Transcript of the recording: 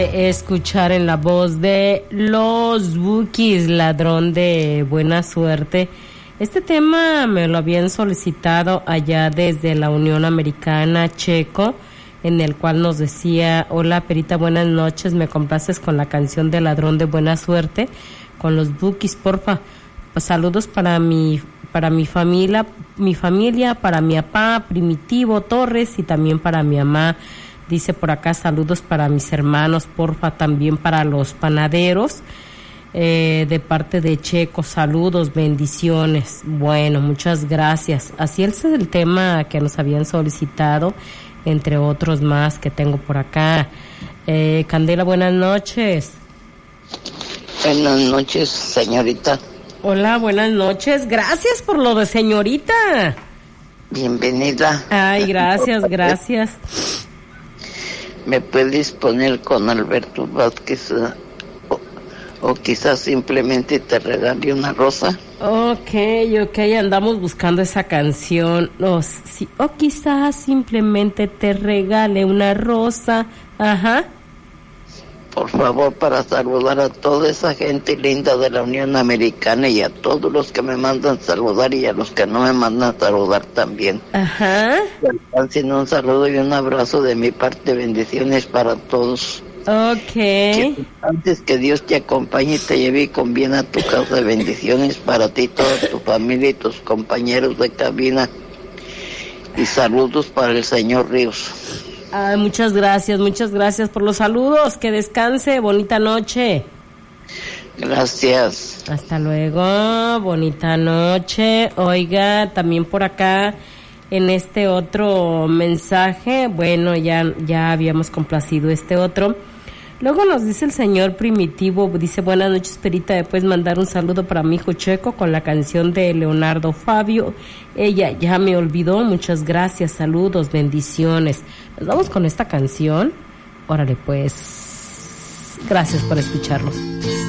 Escuchar en la voz de los Bukis, Ladrón de Buena Suerte. Este tema me lo habían solicitado allá desde la Unión Americana, Checo, en el cual nos decía: hola Perita, buenas noches, me complaces con la canción de Ladrón de Buena Suerte, con los Bukis, porfa. Pues saludos para mi familia, para mi papá Primitivo Torres y también para mi mamá. Dice por acá: saludos para mis hermanos, porfa, también para los panaderos, de parte de Checo, saludos, bendiciones. Bueno, muchas gracias. Así es el tema que nos habían solicitado, entre otros más que tengo por acá. Candela, buenas noches. Buenas noches, señorita. Hola, buenas noches. Gracias por lo de señorita. Bienvenida. Ay, gracias. ¿Me puedes poner con Alberto Vázquez o quizás simplemente te regale una rosa? Ok, andamos buscando esa canción. Sí, o quizás simplemente te regale una rosa. Ajá. Por favor, para saludar a toda esa gente linda de la Unión Americana y a todos los que me mandan saludar y a los que no me mandan saludar también. Ajá. Haciendo un saludo y un abrazo de mi parte, bendiciones para todos. Ok. Antes que Dios te acompañe y te lleve con bien a tu casa, bendiciones para ti, toda tu familia y tus compañeros de cabina. Y saludos para el señor Ríos. Ay, muchas gracias por los saludos. Que descanse, bonita noche. Gracias. Hasta luego, bonita noche. Oiga, también por acá en este otro mensaje, bueno, ya habíamos complacido este otro. Luego nos dice el señor Primitivo, dice: buenas noches, Perita, ¿me puedes mandar un saludo para mi hijo Checo con la canción de Leonardo Fabio? Ella ya me olvidó, muchas gracias, saludos, bendiciones. Nos vamos con esta canción. Órale pues, gracias por escucharnos.